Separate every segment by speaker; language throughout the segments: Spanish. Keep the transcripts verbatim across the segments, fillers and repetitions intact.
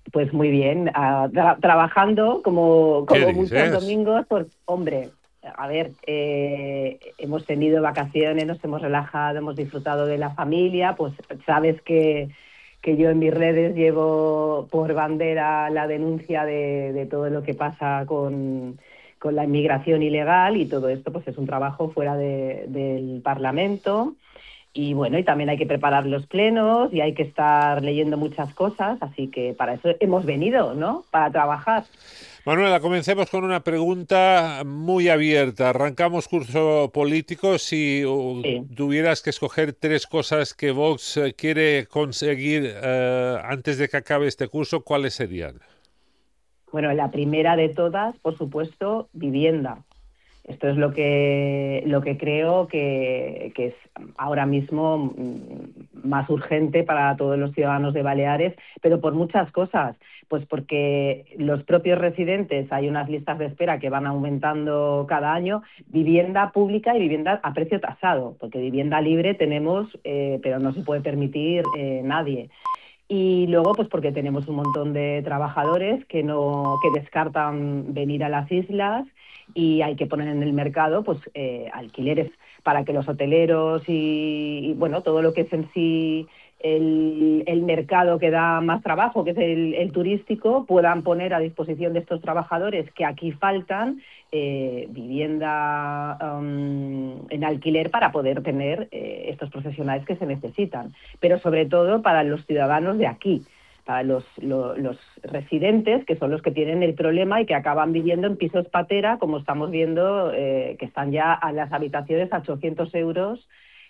Speaker 1: Pues muy bien, ah, tra- trabajando como,
Speaker 2: ¿Qué
Speaker 1: como muchos
Speaker 2: dices?
Speaker 1: domingos, pues hombre, a ver, eh, hemos tenido vacaciones, nos hemos relajado, hemos disfrutado de la familia, pues sabes que, que yo en mis redes llevo por bandera la denuncia de, de todo lo que pasa con, con la inmigración ilegal y todo esto pues es un trabajo fuera de- del Parlamento. Y bueno, y también hay que preparar los plenos y hay que estar leyendo muchas cosas, así que para eso hemos venido, ¿no? Para trabajar.
Speaker 2: Manuela, comencemos con una pregunta muy abierta. Arrancamos curso político. Si uh,
Speaker 1: Sí.
Speaker 2: tuvieras que escoger tres cosas que Vox eh, quiere conseguir eh, antes de que acabe este curso, ¿cuáles serían?
Speaker 1: Bueno, la primera de todas, por supuesto, vivienda. Esto es lo que, lo que creo que, que es ahora mismo mm, más urgente para todos los ciudadanos de Baleares, pero por muchas cosas. Pues porque los propios residentes, hay unas listas de espera que van aumentando cada año, vivienda pública y vivienda a precio tasado, porque vivienda libre tenemos, eh, pero no se puede permitir eh, nadie. Y luego, pues porque tenemos un montón de trabajadores que no, que descartan venir a las islas y hay que poner en el mercado pues eh, alquileres para que los hoteleros y, y, bueno, todo lo que es en sí el, el mercado que da más trabajo, que es el, el turístico, puedan poner a disposición de estos trabajadores que aquí faltan eh, vivienda um, en alquiler para poder tener eh, estos profesionales que se necesitan, pero sobre todo para los ciudadanos de aquí, para los, lo, los residentes, que son los que tienen el problema y que acaban viviendo en pisos patera, como estamos viendo, eh, que están ya a las habitaciones a ochocientos euros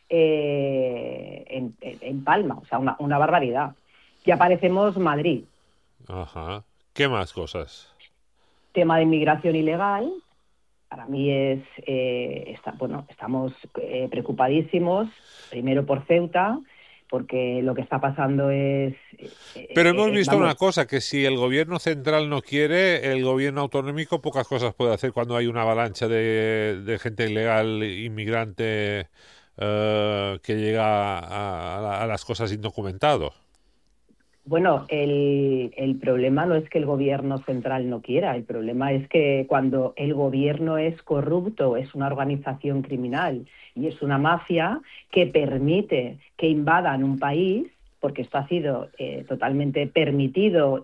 Speaker 1: eh, en, en Palma, o sea, una, una barbaridad. Ya parecemos Madrid.
Speaker 2: Ajá. ¿Qué más cosas?
Speaker 1: Tema de inmigración ilegal, para mí es, eh, está, bueno, estamos eh, preocupadísimos, primero por Ceuta, porque lo que está pasando es, eh,
Speaker 2: Pero hemos
Speaker 1: eh,
Speaker 2: visto una
Speaker 1: vamos,
Speaker 2: cosa, que si el gobierno central no quiere, el gobierno autonómico pocas cosas puede hacer cuando hay una avalancha de, de gente ilegal, inmigrante, eh, que llega a, a, a las cosas indocumentados.
Speaker 1: bueno, el, el problema no es que el gobierno central no quiera, el problema es que cuando el gobierno es corrupto, es una organización criminal y es una mafia que permite que invadan un país, porque esto ha sido eh, totalmente permitido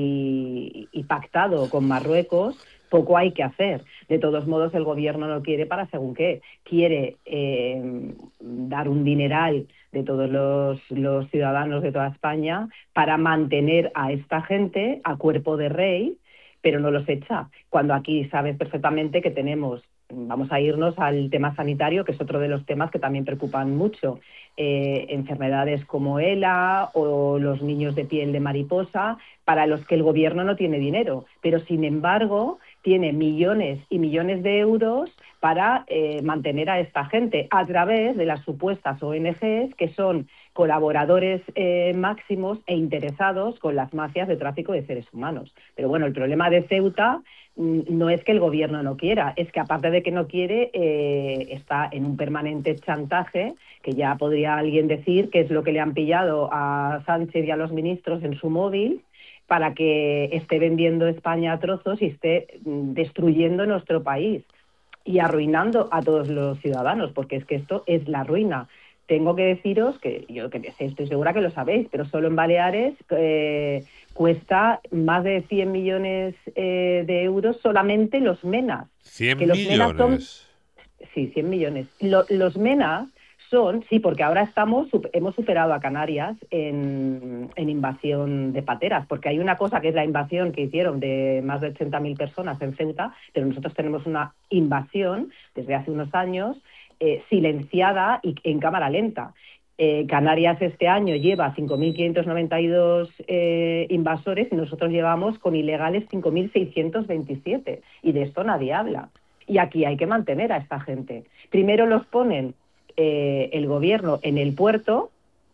Speaker 1: y, y pactado con Marruecos, poco hay que hacer. De todos modos, el gobierno no quiere para según qué. Quiere eh, dar un dineral de todos los, los ciudadanos de toda España para mantener a esta gente a cuerpo de rey, pero no los echa. Cuando aquí sabes perfectamente que tenemos, vamos a irnos al tema sanitario, que es otro de los temas que también preocupan mucho, eh, enfermedades como ELA o los niños de piel de mariposa, para los que el gobierno no tiene dinero, pero sin embargo tiene millones y millones de euros para eh, mantener a esta gente a través de las supuestas O N Ges que son colaboradores eh, máximos e interesados con las mafias de tráfico de seres humanos. Pero bueno, el problema de Ceuta mm, no es que el gobierno no quiera, es que aparte de que no quiere, eh, está en un permanente chantaje, que ya podría alguien decir que es lo que le han pillado a Sánchez y a los ministros en su móvil, para que esté vendiendo España a trozos y esté mm, destruyendo nuestro país y arruinando a todos los ciudadanos, porque es que esto es la ruina. Tengo que deciros que yo que sé, estoy segura que lo sabéis, pero solo en Baleares eh, cuesta más de cien millones eh, de euros solamente los MENAs, que
Speaker 2: Cien
Speaker 1: los MENAs son,
Speaker 2: millones.
Speaker 1: sí, cien millones. Lo, los MENAs son, sí, porque ahora estamos, hemos superado a Canarias en, en invasión de pateras, porque hay una cosa que es la invasión que hicieron de más de ochenta mil personas en Ceuta, pero nosotros tenemos una invasión desde hace unos años eh, silenciada y en cámara lenta. Eh, Canarias este año lleva cinco mil quinientos noventa y dos eh, invasores y nosotros llevamos con ilegales cinco mil seiscientos veintisiete y de esto nadie habla. Y aquí hay que mantener a esta gente. Primero los ponen eh, el gobierno en el puerto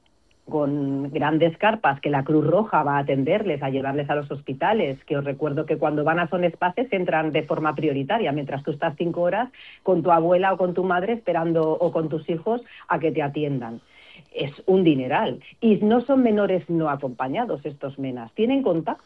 Speaker 1: con grandes carpas que la Cruz Roja va a atenderles, a llevarles a los hospitales, que os recuerdo que cuando van a Son Espaces entran de forma prioritaria, mientras tú estás cinco horas con tu abuela o con tu madre esperando o con tus hijos a que te atiendan. Es un dineral. Y no son menores no acompañados estos menas, tienen contactos